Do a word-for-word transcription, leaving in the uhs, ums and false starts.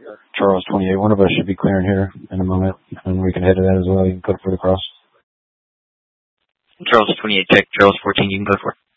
Charles twenty-eight. One of us should be clearing here in a moment, and we can head to that as well. You can code for the cross. Charles twenty-eight, check. Charles fourteen, you can go for it.